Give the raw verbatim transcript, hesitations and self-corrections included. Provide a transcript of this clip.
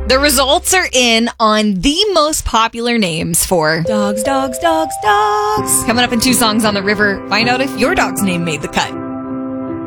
The results are in on the most popular names for Dogs, dogs, dogs, dogs. Coming up in Two Songs on the River, find out if your dog's name made the cut.